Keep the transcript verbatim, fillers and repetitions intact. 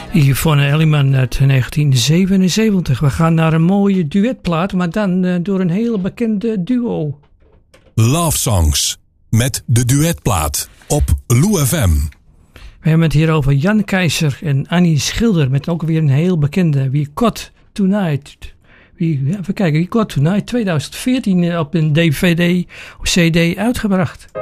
Yvonne Elliman uit negentien zevenenzeventig. We gaan naar een mooie duetplaat, maar dan uh, door een hele bekende duo. Love Songs met de duetplaat op Lou F M. We hebben het hier over Jan Keizer en Annie Schilder met ook weer een heel bekende. We Got Tonight. Wie, even kijken, We Got Tonight tweeduizend veertien op een D V D of C D uitgebracht.